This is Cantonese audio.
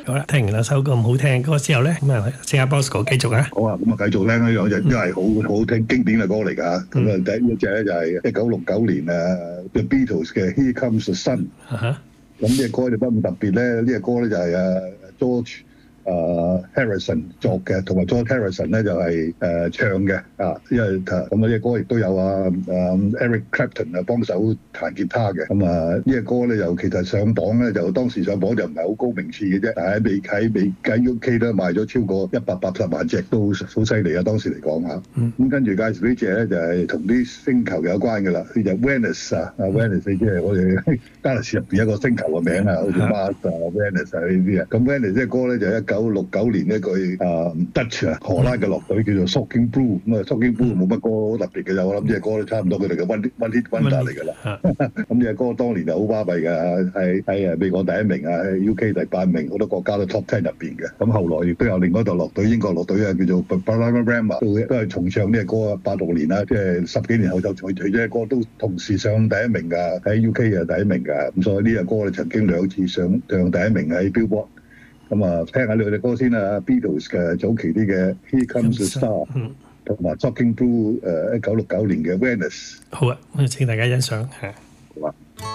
好啦，聽完兩首咁好聽嘅歌之後咧，咁啊，請阿 Bosco 繼續啊。 好啊，咁啊繼續聽呢兩隻都係好聽經典嘅歌嚟㗎。咁啊第一隻咧就係1969年The Beatles 嘅 Here Comes the Sun。咁呢隻歌就不咁特別咧，呢隻歌咧就係George Harrison 作嘅，同埋 George Harrison 咧就係唱嘅因為咁呢隻歌亦都有Eric Clapton 幫手彈吉他嘅。咁呢隻歌咧就其實上榜咧就當時上榜就唔係好高名次嘅啫，但係喺 UK 都賣咗超過180萬隻，都好犀利啊！當時嚟講嚇。咁跟住介紹呢隻咧就係同啲星球有關嘅啦，佢就 Venus Venus 即係我哋加勒士入邊一個星球嘅名好似 Mars Venus 呢啲啊。咁 Venus 呢隻歌咧就1969年一句Dutch 荷蘭嘅樂隊叫做 Shocking Blue。咁Shocking Blue 冇乜歌好特別嘅啫，我諗呢隻歌都差唔多佢哋嘅 One Hit Wonder 嚟㗎啦。咁呢隻歌當年就好巴閉㗎，喺美國第一名喺 UK 第8名，好多國家都 Top 10入邊嘅。咁後來亦都有另外一隊樂隊，英國樂隊叫做 Bananarama 都係重唱呢隻歌86年啦，即係10幾年後就除咗隻歌都同時上第一名㗎，喺 UK 第一名㗎。咁所以呢隻歌咧曾經2次上第一名喺 Billboard。咁聽下兩隻歌先啦 ，Beatles 嘅早期啲嘅 Here Comes the Star， 同埋 Shocking Blue 1969年嘅 Venus。 好啊，請大家欣賞嚇。 好啊。